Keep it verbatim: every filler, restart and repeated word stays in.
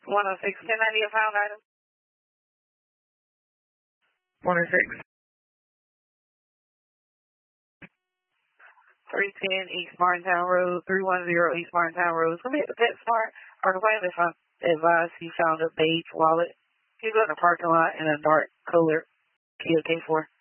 one oh six, ten ninety a pound item. one oh six. three ten East Martintown Road, three one zero East Martintown Road. Come here to PetSmart. Our complaint if I advise he found a beige wallet. He was in the parking lot in a dark color Kia K four.